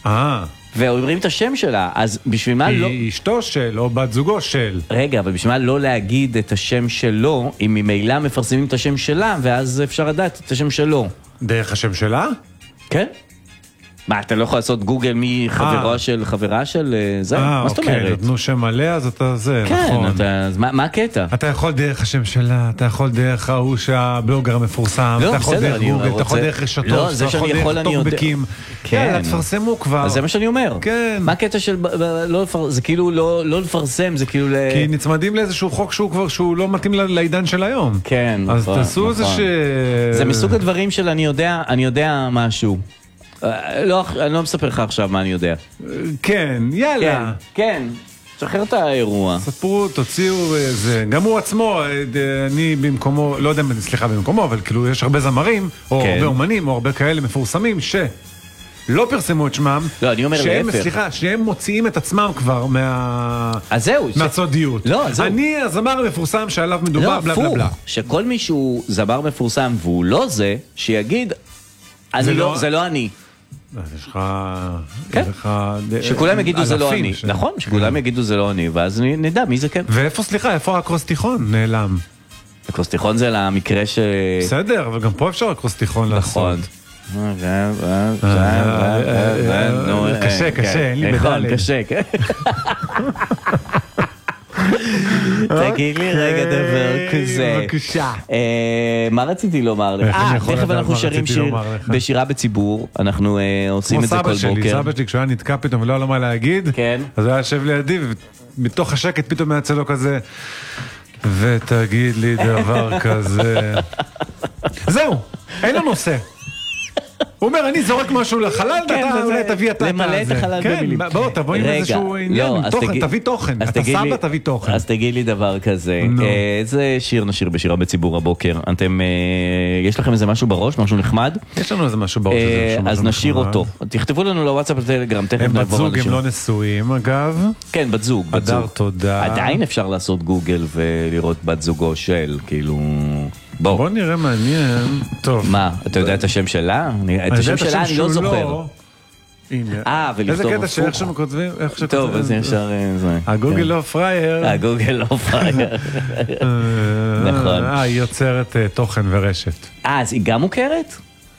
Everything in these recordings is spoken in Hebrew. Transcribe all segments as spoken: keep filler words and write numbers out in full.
אה. ואומרים את השם שלה, אז בשביל מה לא... היא אשתו של, או בת זוגו של. רגע, אבל בשביל מה לא להגיד את השם שלו, אם ממילא מפרסמים את השם שלה, ואז אפשר לדעת את השם שלו. דרך השם שלה? כן. מה, אתה לא יכול לעשות גוגל מי חברה של חברה של זה? מה זאת אומרת? אוקיי, נתנו שם מלא, אז אתה זה, נכון. כן, אז מה הקטע? אתה יכול דרך השם שלה, אתה יכול דרך ההוא שהבלוגר המפורסם, אתה יכול דרך גוגל, אתה יכול דרך רשתות, אתה יכול דרך טוקבקים. יאללה, תפרסמו כבר. אז זה מה שאני אומר. כן. מה הקטע של... זה כאילו לא לפרסם, זה כאילו... כי נצמדים לאיזשהו חוק שהוא כבר, שהוא לא מתאים לעידן של היום. כן. אז תעשו איזה ש... זה מסוג הדברים של אני יודע, אני יודע משהו. לא, אני לא מספר לך עכשיו מה אני יודע. כן, יאללה. כן, שחרר את האירוע. ספרו, תוציאו זה. גם הוא עצמו, אני במקומו, לא יודע, סליחה במקומו, אבל כאילו יש הרבה זמרים, או הרבה אומנים, או הרבה כאלה מפורסמים, שלא פרסמו את שמם. לא, אני אומר להפך. סליחה, שהם מוציאים את עצמם כבר מהסודיות. לא, זהו. אני הזמר המפורסם שעליו מדובר, בלה בלה בלה. שכל מישהו זמר מפורסם והוא לא זה, שיגיד, זה לא אני. יש לך... כן, שכולם יגידו זה לא אני. נכון, שכולם יגידו זה לא אני, ואז נדע מי זה כן. ואיפה, סליחה, איפה אקרוסטיכון נעלם? אקרוסטיכון זה למקרה ש... בסדר, אבל גם פה אפשר אקרוסטיכון לעשות. קשה, קשה, אין לי מדלת. קשה, כן. תגיד לי רגע דבר כזה. בבקשה. מה רציתי לומר לך? אה, תכף אנחנו שרים שיר בשירה בציבור. אנחנו עושים את זה כל בוקר. כמו סבא שלי, סבא שלי כשהוא היה נתקע פתאום ולא היה לו מה להגיד, אז הוא היה יושב לידי ומתוך השקט פתאום יצא לו כזה ותגיד לי דבר כזה. זהו, אין לו נושא. הוא אומר, אני זורק משהו לחלל, אתה אולי תביא את זה. למלא את החלל במילים. בוא, תבוא עם איזשהו עניין, תביא תוכן. אתה סבא, תביא תוכן. אז תגיד לי דבר כזה. איזה שיר נשיר בשירה בציבור הבוקר? אתם, יש לכם איזה משהו בראש? משהו נחמד? יש לנו איזה משהו בראש. אז נשיר אותו. תכתבו לנו לוואטסאפ וטלגרם, תכף נעבור על השיר. הם בת זוג, הם לא נשואים, אגב. כן, בת זוג. אדר, תודה. עדיין אפשר לעשות גוגל ולראות בת זוגו של, כאילו... בוא. בוא נראה מעניין. טוב. מה, אתה יודע את השם שלה? את השם שלה אני לא זוכר. אה, ולכתוב... איזה קטע שאיך שהם כותבים, איך שכותבים. טוב, אז ישר... הגוגל לא פרייר. הגוגל לא פרייר. נכון. אה, היא יוצרת תוכן ורשת. אה, אז היא גם מוכרת?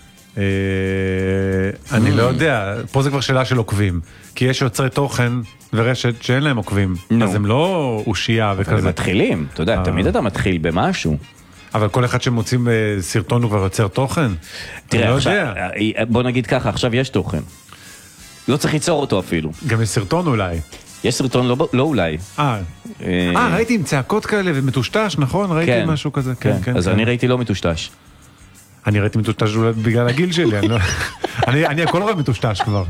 אני לא יודע. פה זה כבר שאלה של עוקבים. כי יש יוצרי תוכן ורשת שאין להם עוקבים. אז הם לא אושייה וכזה. אבל הם מתחילים. אתה יודע, תמיד אתה מתחיל במשהו. אבל כל אחד שמוצאים סרטון הוא כבר יוצר תוכן? תראה, בוא נגיד ככה, עכשיו יש תוכן. לא צריך ליצור אותו אפילו. גם יש סרטון אולי. יש סרטון לא אולי. אה, ראיתי עם צעקות כאלה ומטושטש, נכון? ראיתי משהו כזה. אז אני ראיתי לא מטושטש. אני ראיתי מטושטש בגלל הגיל שלי. אני הכל רואה מטושטש כבר.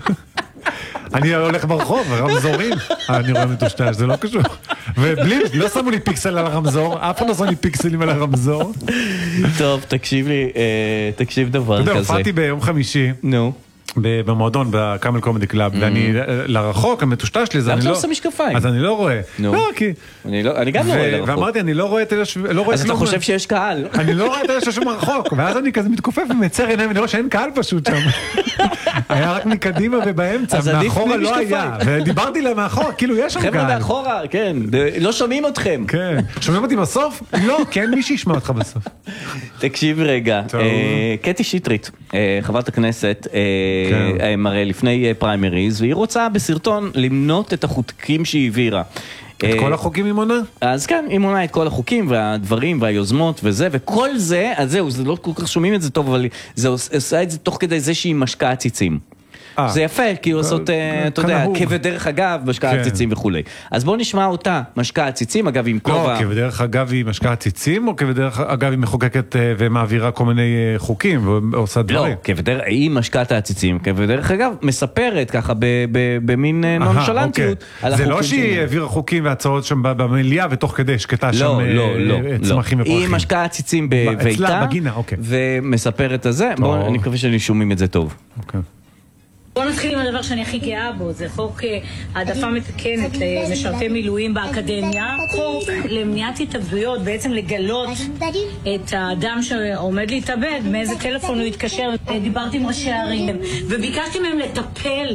אני הולך ברחוב, רמזורים, אני רואה מטושטש, זה לא קשור. ובלי, לא שמו לי פיקסל על הרמזור, אף אחד לא שם לי פיקסלים על הרמזור. טוב, תקשיב לי, תקשיב דבר כזה. אתה יודע, הופעתי ביום חמישי. נו. במועדון, בקאמל קומדי קלאב, ואני לרחוק, המטושטש לי, אז אני לא... למה אתה עושה משקפיים? אז אני לא רואה. לא, כי... אני גם לא רואה לרחוק. ואמרתי, אני לא רואה את אלה ש... אז אתה חושב שיש קהל. אני לא רואה את אלה ששום רחוק, ואז אני כזה מתכופף ומצר עיניים, ואני רואה שאין קהל פשוט שם. היה רק מקדימה ובאמצע, מאחורה לא היה. ודיברתי להם מאחורה, כאילו יש שם קהל. חבר'ה מאחורה, כן. לא שומעים אתכם. כן. שומעים אותי בסוף? לא, כן, מי שישמע אותך בסוף. תקשיב רגע. קטי שטרית, חברת הכנסת, מראה לפני פריימריז, והיא רוצה בסרטון למנות את החוקים שהיא העבירה. את כל החוקים היא מונה? אז כן, היא מונה את כל החוקים והדברים והיוזמות וזה, וכל זה, אז זהו, זה לא כל כך שומעים את זה טוב, אבל זה עושה את זה תוך כדי זה שהיא משקעה ציצים. זה יפה, כאילו לעשות, אתה יודע, כבדרך אגב, משקעת ציצים וכולי. אז בואו נשמע אותה, משקעת ציצים, אגב, עם כובע... לא, כבדרך אגב היא משקעת ציצים, או כבדרך אגב היא מחוקקת ומעבירה כל מיני חוקים, ועושה דברים? לא, כבדרך, היא משקעת הציצים, כבדרך אגב, מספרת ככה, במין נונשלנטיות. זה לא שהיא העבירה חוקים והצעות שם במליאה, ותוך כדי שקטה שם צמחים ופרחים. היא משקעת ציצים בביתה, ומספרת את זה. בואו, אני מקווה שאני שומעים את זה טוב. אוקיי. בואו נתחיל עם הדבר שאני הכי גאה בו, זה חוק העדפה מתקנת למשרתי מילואים באקדמיה, חוק למניעת התאבדויות, בעצם לגלות את האדם שעומד להתאבד, מאיזה טלפון הוא יתקשר. דיברתי עם ראשי הערים וביקשתי מהם לטפל